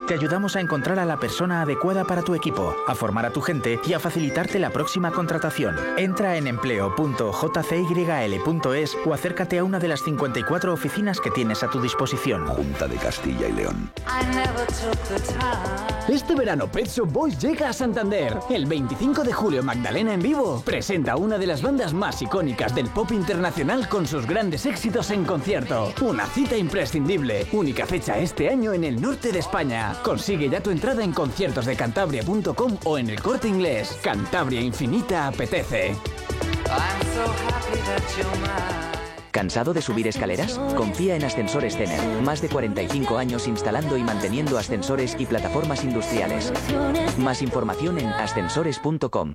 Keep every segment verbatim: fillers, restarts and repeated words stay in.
te ayudamos a encontrar a la persona adecuada para tu equipo, a formar a tu gente y a facilitarte la próxima contratación. Entra en empleo punto j c y l punto es o acércate a una de las cincuenta y cuatro oficinas que tienes a tu disposición. Junta de Castilla y León. Este verano Pet Shop Boys llega a Santander. El veinticinco de julio Magdalena en vivo presenta una de las bandas más icónicas del pop internacional con sus grandes éxitos en concierto. Una cita imprescindible. Única fecha este año en el norte de España. Consigue ya tu entrada en conciertos de cantabria punto com o en el Corte Inglés. Cantabria Infinita apetece. ¿Cansado de subir escaleras? Confía en Ascensores Cener. Más de cuarenta y cinco años instalando y manteniendo ascensores y plataformas industriales. Más información en ascensores punto com.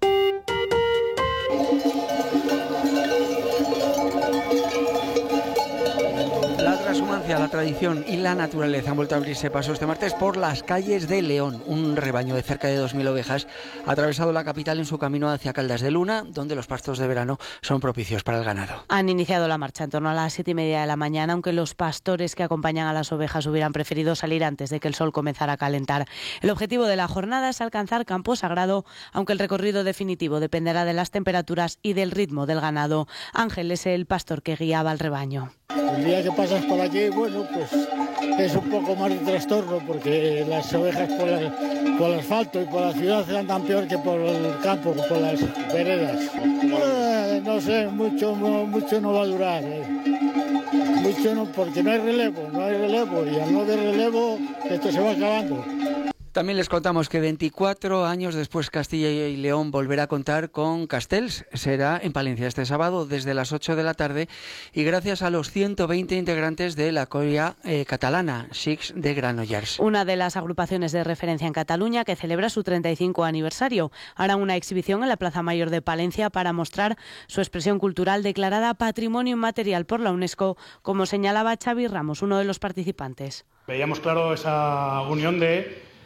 La transhumancia, la tradición y la naturaleza han vuelto a abrirse paso este martes por las calles de León. Un rebaño de cerca de dos mil ovejas ha atravesado la capital en su camino hacia Caldas de Luna, donde los pastos de verano son propicios para el ganado. Han iniciado la marcha en torno a las siete y media de la mañana, aunque los pastores que acompañan a las ovejas hubieran preferido salir antes de que el sol comenzara a calentar. El objetivo de la jornada es alcanzar Campo Sagrado, aunque el recorrido definitivo dependerá de las temperaturas y del ritmo del ganado. Ángel es el pastor que guiaba al rebaño. El día que pasas por aquí, bueno, pues es un poco más de trastorno porque las ovejas por, la, por el asfalto y por la ciudad andan peor que por el campo, por las veredas. Eh, no sé, mucho, mucho no va a durar. Eh. Mucho no, porque no hay relevo, no hay relevo y al no haber relevo esto se va acabando. También les contamos que veinticuatro años después Castilla y León volverá a contar con Castells. Será en Palencia este sábado desde las ocho de la tarde y gracias a los ciento veinte integrantes de la colla eh, catalana, Six de Granollers. Una de las agrupaciones de referencia en Cataluña que celebra su treinta y cinco aniversario. Hará una exhibición en la Plaza Mayor de Palencia para mostrar su expresión cultural declarada Patrimonio Inmaterial por la UNESCO, como señalaba Xavi Ramos, uno de los participantes. Veíamos claro esa unión de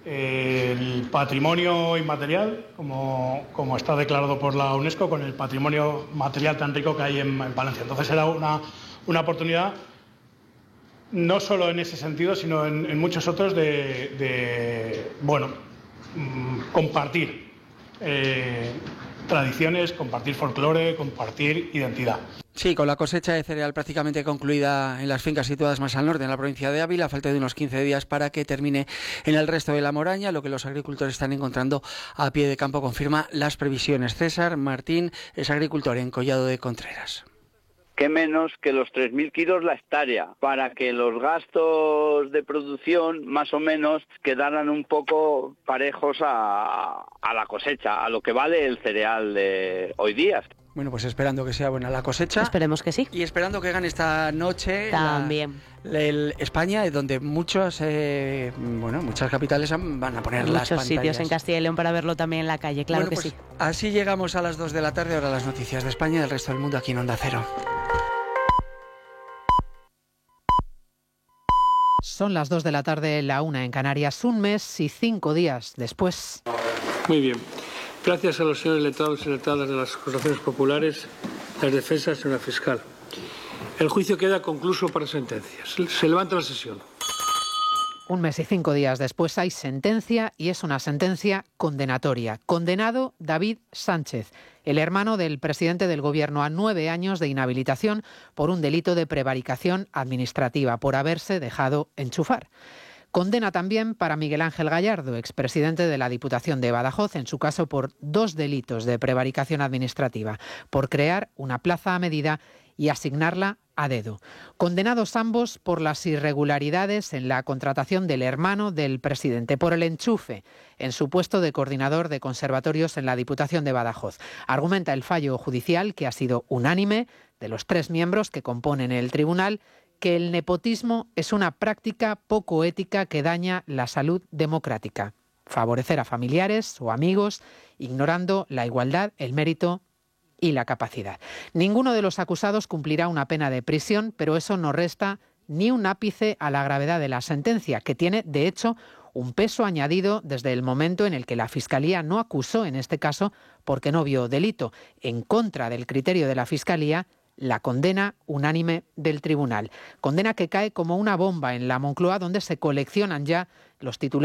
el patrimonio inmaterial, como, como está declarado por la UNESCO, con el patrimonio material tan rico que hay en, en Palencia. Entonces era una, una oportunidad, no solo en ese sentido, sino en, en muchos otros, de, de bueno, compartir eh, tradiciones, compartir folclore, compartir identidad. Sí, con la cosecha de cereal prácticamente concluida en las fincas situadas más al norte, en la provincia de Ávila, a falta de unos quince días para que termine en el resto de la Moraña, lo que los agricultores están encontrando a pie de campo confirma las previsiones. César Martín es agricultor en Collado de Contreras. Qué menos que los tres mil kilos la hectárea, para que los gastos de producción más o menos quedaran un poco parejos a, a la cosecha, a lo que vale el cereal de hoy día. Bueno, pues esperando que sea buena la cosecha. Esperemos que sí. Y esperando que gane esta noche también la, el España, donde muchos, eh, bueno, muchas capitales van a poner muchos las pantallas. Muchos sitios en Castilla y León para verlo también en la calle, claro bueno, que pues sí. Así llegamos a las dos de la tarde, ahora las noticias de España y del resto del mundo aquí en Onda Cero. Son las dos de la tarde, la una en Canarias, un mes y cinco días después. Muy bien. Gracias a los señores letrados y letradas de las acusaciones populares, las defensas y señora fiscal. El juicio queda concluso para sentencias. Se levanta la sesión. Un mes y cinco días después hay sentencia y es una sentencia condenatoria. Condenado David Sánchez, el hermano del presidente del Gobierno, a nueve años de inhabilitación por un delito de prevaricación administrativa, por haberse dejado enchufar. Condena también para Miguel Ángel Gallardo, expresidente de la Diputación de Badajoz, en su caso por dos delitos de prevaricación administrativa, por crear una plaza a medida y asignarla a dedo. Condenados ambos por las irregularidades en la contratación del hermano del presidente, por el enchufe en su puesto de coordinador de conservatorios en la Diputación de Badajoz. Argumenta el fallo judicial, que ha sido unánime, de los tres miembros que componen el tribunal, que el nepotismo es una práctica poco ética que daña la salud democrática. Favorecer a familiares o amigos, ignorando la igualdad, el mérito y la capacidad. Ninguno de los acusados cumplirá una pena de prisión, pero eso no resta ni un ápice a la gravedad de la sentencia, que tiene, de hecho, un peso añadido desde el momento en el que la Fiscalía no acusó, en este caso, porque no vio delito. En contra del criterio de la Fiscalía, la condena unánime del tribunal. Condena que cae como una bomba en la Moncloa, donde se coleccionan ya los titulares